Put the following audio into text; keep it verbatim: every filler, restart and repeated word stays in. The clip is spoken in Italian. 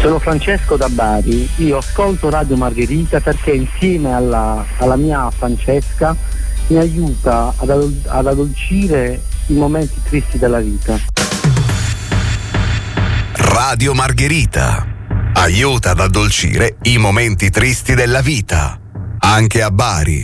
Sono Francesco da Bari, io ascolto Radio Margherita perché insieme alla, alla mia Francesca mi aiuta ad, adol- ad addolcire i momenti tristi della vita. Radio Margherita aiuta ad addolcire i momenti tristi della vita, anche a Bari.